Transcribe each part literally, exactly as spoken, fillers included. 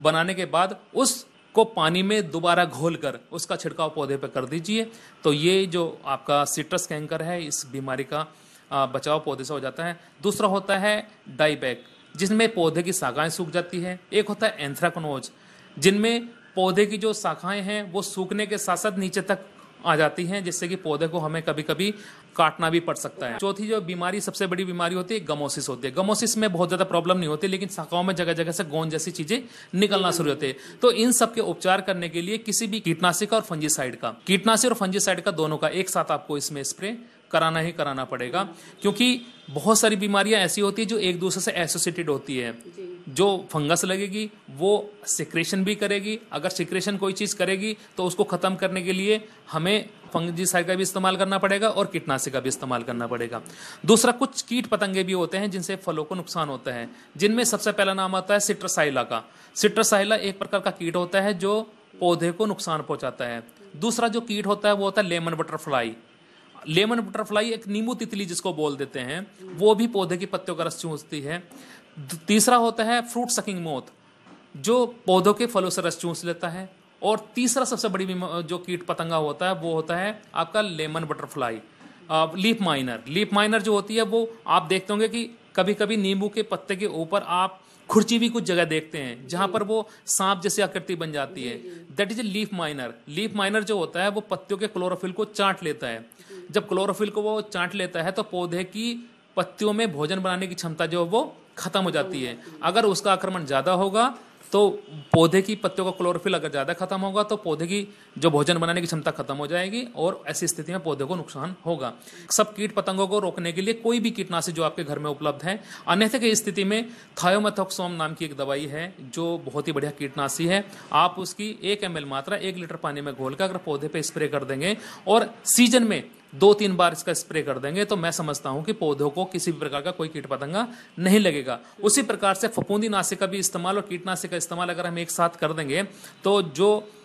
बनाने के बाद उसको पानी में दोबारा घोलकर उसका छिड़काव पौधे पर कर दीजिए। तो ये जो आपका सिट्रस कैंकर है, इस बीमारी का बचाव पौधे से हो जाता है। दूसरा होता है डाईबैक, जिसमें पौधे की शाखाएं सूख जाती है। एक होता है एंथ्राकनोज, जिनमें पौधे की जो शाखाएं हैं वो सूखने के साथ साथ नीचे तक आ जाती हैं, जिससे कि पौधे को हमें कभी कभी काटना भी पड़ सकता है। चौथी जो बीमारी, सबसे बड़ी बीमारी होती है, गमोसिस होती है। गमोसिस में बहुत ज्यादा प्रॉब्लम नहीं होती, लेकिन शाखाओं में जगह जगह से गोंद जैसी चीजें निकलना शुरू होते हैं। तो इन सब के उपचार करने के लिए किसी भी कीटनाशक और फंजीसाइड का कीटनाशक और फंजीसाइड का दोनों का एक साथ आपको इसमें स्प्रे कराना ही कराना पड़ेगा, क्योंकि बहुत सारी बीमारियां ऐसी होती है जो एक दूसरे से एसोसिएटेड होती है। जो फंगस लगेगी वो सिक्रेशन भी करेगी, अगर सिक्रेशन कोई चीज करेगी तो उसको खत्म करने के लिए हमें फंजीसाइड का भी इस्तेमाल करना पड़ेगा और कीटनाशक का भी इस्तेमाल करना पड़ेगा। दूसरा, कुछ कीट पतंगे भी होते हैं जिनसे फलों को नुकसान होता है, जिनमें सबसे पहला नाम आता है सिट्रसाइला का। सिट्रसाइला एक प्रकार का कीट होता है जो पौधे को नुकसान पहुंचाता है। दूसरा जो कीट होता है वो होता है लेमन बटरफ्लाई। लेमन बटरफ्लाई एक नींबू तितली जिसको बोल देते हैं, वो भी पौधे की पत्तियों का रस चूसती है। तीसरा होता है फ्रूट सकिंग मोथ, जो पौधों के फलों से रस चूस लेता है। और तीसरा सबसे बड़ी जो कीट पतंगा होता है वो होता है आपका lemon butterfly, leaf miner. Leaf miner जो होती है वो आप देखते होंगे कि कभी कभी नींबू के पत्ते के ऊपर आप खुरची भी कुछ जगह देखते हैं जहां पर वो सांप जैसी आकृति बन जाती है। That is a leaf miner. Leaf miner जो होता है वो पत्तियों के क्लोरोफिल को चाट लेता है। जब क्लोरोफिल को वो चाट लेता है तो पौधे की पत्तियों में भोजन बनाने की क्षमता जो वो खत्म हो जाती है। अगर उसका आक्रमण ज्यादा होगा तो पौधे की पत्तियों का क्लोरोफिल अगर ज्यादा खत्म होगा तो पौधे की जो भोजन बनाने की क्षमता खत्म हो जाएगी और ऐसी स्थिति में पौधे को नुकसान होगा। सब कीट पतंगों को रोकने के लिए कोई भी कीटनाशक जो आपके घर में उपलब्ध है, अन्यथा की स्थिति में थायोमेथोक्सोम नाम की एक दवाई है जो बहुत ही बढ़िया कीटनाशी है। आप उसकी एक एम एल मात्रा एक लीटर पानी में घोलकर अगर पौधे पे स्प्रे कर देंगे और सीजन में दो तीन बार इसका स्प्रे कर देंगे तो मैं समझता हूं कि पौधों को किसी भी प्रकार का कोई कीट पतंगा नहीं लगेगा। उसी प्रकार से फफूंदी नाशक का भी इस्तेमाल और कीटनाशक का इस्तेमाल अगर हम एक साथ कर देंगे तो जो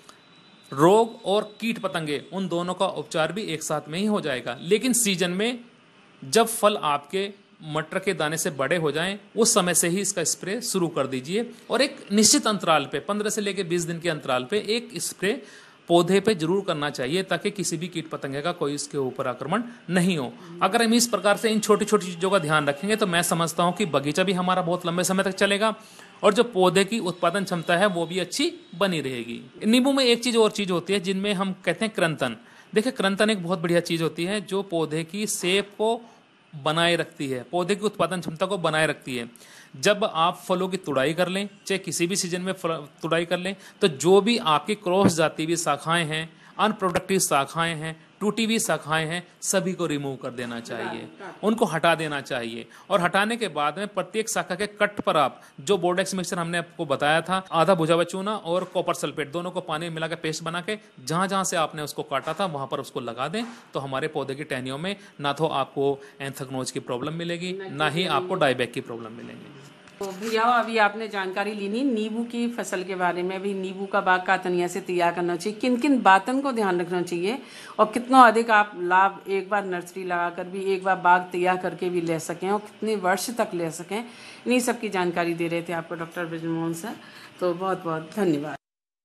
रोग और कीट पतंगे उन दोनों का उपचार भी एक साथ में ही हो जाएगा। लेकिन सीजन में जब फल आपके मटर के दाने से बड़े हो जाएं उस समय से ही इसका स्प्रे शुरू कर दीजिए और एक निश्चित अंतराल पे पंद्रह से लेकर बीस दिन के अंतराल पे एक स्प्रे पौधे पे जरूर करना चाहिए ताकि किसी भी कीट पतंगे का कोई इसके ऊपर आक्रमण नहीं हो। अगर हम इस प्रकार से इन छोटी छोटी चीजों का ध्यान रखेंगे तो मैं समझता हूं कि बगीचा भी हमारा बहुत लंबे समय तक चलेगा और जो पौधे की उत्पादन क्षमता है वो भी अच्छी बनी रहेगी। नींबू में एक चीज और चीज होती है जिनमें हम कहते हैं क्रंतन। देखिए, क्रंतन एक बहुत बढ़िया चीज होती है जो पौधे की सेप को बनाए रखती है, पौधे की उत्पादन क्षमता को बनाए रखती है। जब आप फलों की तुड़ाई कर लें, चाहे किसी भी सीजन में तुड़ाई कर लें, तो जो भी आपकी क्रॉस जाती हुई शाखाएं हैं, अनप्रोडक्टिव शाखाएं हैं, टूटी हुई शाखाएं हैं, सभी को रिमूव कर देना चाहिए, उनको हटा देना चाहिए। और हटाने के बाद में प्रत्येक शाखा के कट पर आप जो बोर्डेक्स मिक्सचर हमने आपको बताया था, आधा भुजा हुआ चूना और कॉपर सल्फेट दोनों को पानी में मिला के पेस्ट बना के जहां जहां से आपने उसको काटा था वहां पर उसको लगा दें तो हमारे पौधे की टहनियों में ना तो आपको एंथ्रेक्नोज की प्रॉब्लम मिलेगी ना ही आपको डाईबैक की प्रॉब्लम मिलेगी। तो भैया अभी आपने जानकारी ली नहीं नींबू की फसल के बारे में, भी नींबू का बाग का तनिया से तैयार करना चाहिए, किन किन बातों को ध्यान रखना चाहिए और कितना अधिक आप लाभ एक बार नर्सरी लगाकर भी एक बार बाग तैयार करके भी ले सकें और कितने वर्ष तक ले सकें, इन्हीं सब की जानकारी दे रहे थे आपको डॉक्टर बृजमोहन सर। तो बहुत बहुत धन्यवाद।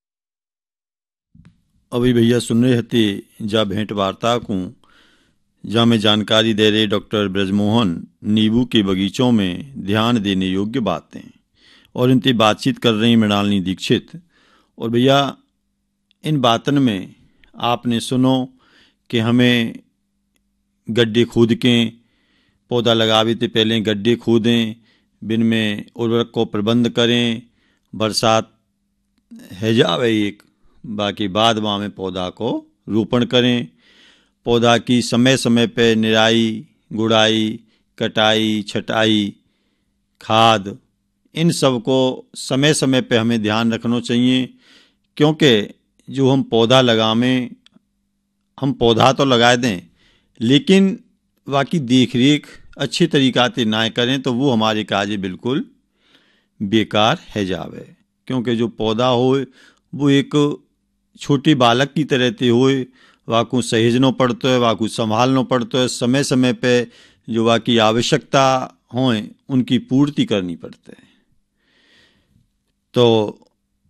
अभी भैया सुन रहे थे जा भेंट वार्ता को जहाँ में जानकारी दे रहे डॉक्टर बृजमोहन नींबू के बगीचों में ध्यान देने योग्य बातें और इनसे बातचीत कर रही मृणालिनी दीक्षित। और भैया इन बातन में आपने सुनो कि हमें गड्ढे खोद के पौधा लगावे से पहले गड्ढे खोदें, बिन में उर्वरक को प्रबंध करें, बरसात है जावे एक बाकी बाद वहाँ में पौधा को रोपण करें, पौधा की समय समय पे निराई गुड़ाई कटाई छटाई खाद इन सब को समय समय पे हमें ध्यान रखना चाहिए। क्योंकि जो हम पौधा लगावें, हम पौधा तो लगा दें लेकिन बाकी देख रेख अच्छी तरीक़ा से ना करें तो वो हमारे काज बिल्कुल बेकार है जावे। क्योंकि जो पौधा हो वो एक छोटी बालक की तरह से होए, वाकू सहेजनो पड़तो है, वाकू संभालना पड़तो है, समय समय पे जो वाकी आवश्यकता हों उनकी पूर्ति करनी पड़ती है। तो